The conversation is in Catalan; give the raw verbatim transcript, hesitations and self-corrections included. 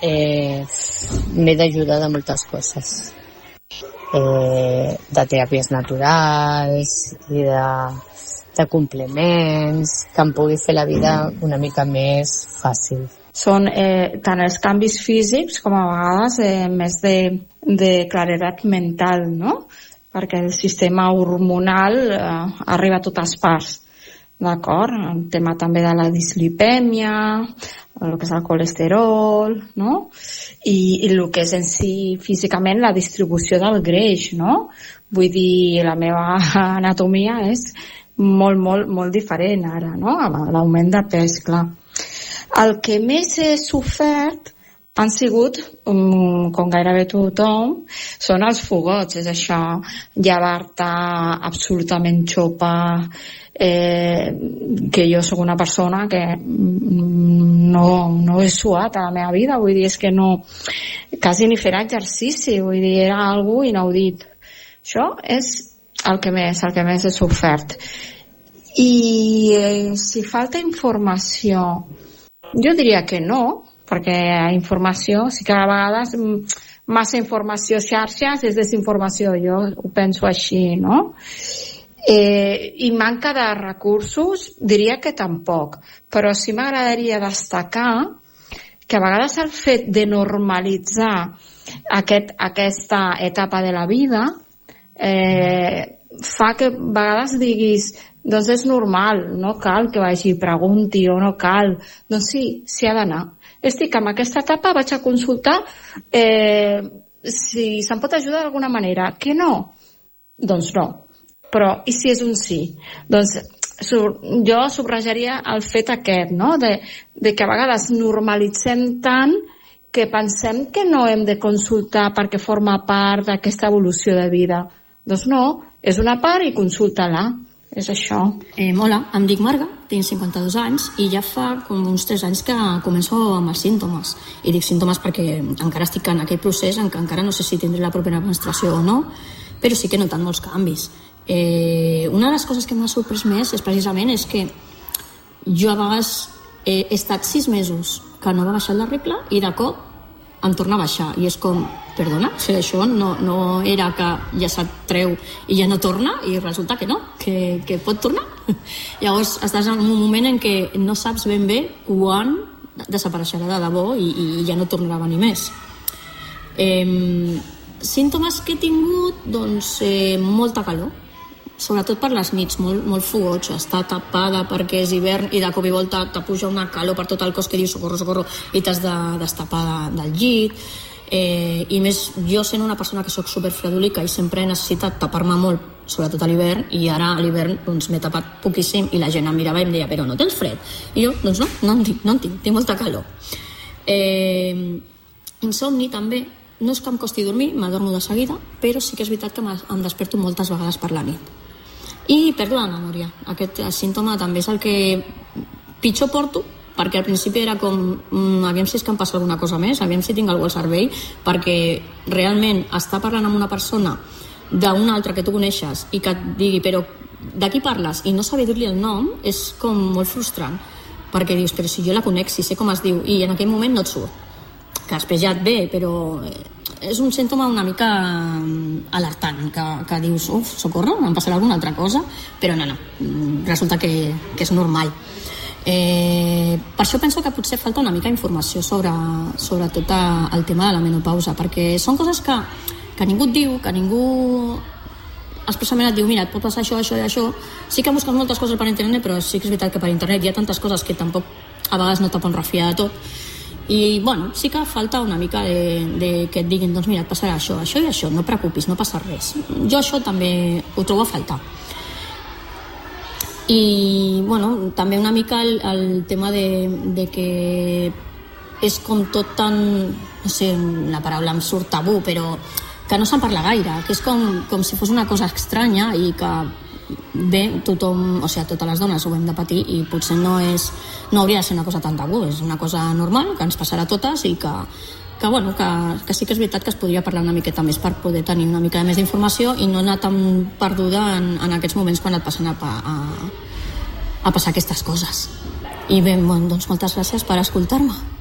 eh, m'he d'ajudar de moltes coses. Eh, de teràpies naturals i de, de complements que em pugui fer la vida una mica més fàcil. Són eh, tant els canvis físics com a vegades eh, més de, de claredat mental, no? Perquè el sistema hormonal eh, arriba a totes parts, d'acord? El tema també de la dislipèmia, el que és el colesterol, no? I, i el que és en si físicament la distribució del greix, no? Vull dir, la meva anatomia és molt, molt, molt diferent ara, no? Amb l'augment de pes, clar. El que més he sofert han sigut, um, com gairebé tothom, són els fogots, és això, llevar-te absolutament xopa, eh, que jo sóc una persona que no, no he suat a la meva vida, vull dir, és que no, quasi ni fer exercici, vull dir, era algo inaudit. Això és el que més, el que més he sofert. I eh, si falta informació, jo diria que no, perquè informació, sí que a vegades massa informació xarxes és desinformació, jo ho penso així, no? Eh, I manca de recursos, diria que tampoc, però sí m'agradaria destacar que a vegades el fet de normalitzar aquest, aquesta etapa de la vida eh, fa que a vegades diguis doncs és normal, no cal que vagi i pregunti o no cal, doncs sí, s'hi ha d'anar. Estic en aquesta etapa, vaig a consultar eh, si se'm pot ajudar d'alguna manera. Que no? Doncs no. Però, i si és un sí? Doncs jo subrajaria el fet aquest, no? De, de que a vegades normalitzem tant que pensem que no hem de consultar perquè forma part d'aquesta evolució de vida. Doncs no, és una part i consulta-la. És això. Eh, hola, em dic Marga, tinc cinquanta-dos anys i ja fa com uns tres anys que començo amb els símptomes. I dic símptomes perquè encara estic en aquell procés en què encara no sé si tindré la propera menstruació o no, però sí que he notat molts canvis. Eh, una de les coses que m'ha sorprès més és precisament és que jo a vegades he estat sis mesos que no va baixar la regla i de cop em torna a baixar i és com, perdona, o sigui, això no, no era que ja se't treu i ja no torna i resulta que no, que, que pot tornar. Llavors estàs en un moment en què no saps ben bé quan desapareixerà de debò i, i ja no tornarà a venir més. Eh, símptomes que he tingut, doncs eh, molta calor, sobretot per les nits, molt, molt fogoig, estar tapada perquè és hivern i de cop i volta te puja una calor per tot el cos que dius socorro, socorro i t'has de, d'estapar de, del llit. Eh, i més jo sent una persona que soc superfredúlica i sempre he necessitat tapar-me molt, sobretot a l'hivern, i ara a l'hivern doncs, m'he tapat poquíssim i la gent em mirava i em deia però no tens fred? I jo, doncs no, no en tinc, no en tinc, tinc molta calor. Eh, insomni també, no és que em costi dormir, m'adormo de seguida, però sí que és veritat que em desperto moltes vegades per la nit. I perdo la memòria. Aquest símptoma també és el que pitjor porto, perquè al principi era com mmm, aviam si és que em passa alguna cosa més, aviam si tinc alguna cosa al cervell, perquè realment estar parlant amb una persona d'una altra que tu coneixes i que et digui però de qui parles i no saber dir-li el nom és com molt frustrant, perquè dius però si jo la conec, si sé com es diu, i en aquell moment no et surt, que després ja et ve, però és un símptoma una mica alertant, que, que dius, uf, socorro, em passarà alguna altra cosa, però no, no, resulta que, que és normal. Eh, per això penso que potser falta una mica d'informació sobre, sobre tot el tema de la menopausa, perquè són coses que, que ningú et diu, que ningú expressament et diu, mira, et pot passar això, això i això. Sí que busques moltes coses per internet, però sí que és veritat que per internet hi ha tantes coses que tampoc a vegades no te pots refiar de tot. I, bueno, sí que falta una mica de, de que et diguin, doncs mira, et passarà això, això i això, no et preocupis, no passa res. Jo això també ho trobo a faltar. I, bueno, també una mica el, el tema de, de que és com tot tan, no sé, la paraula em surt tabú, però que no se'n parla gaire, que és com, com si fos una cosa estranya i que bé, tothom, o sigui, totes les dones ho hem de patir i potser no és, no hauria de ser una cosa tan tabú, és una cosa normal que ens passarà a totes i que, que, bueno, que, que sí que és veritat que es podria parlar una miqueta més per poder tenir una mica més d'informació i no anar tan perduda en, en aquests moments quan et passen a, a, a passar aquestes coses. I bé, doncs moltes gràcies per escoltar-me.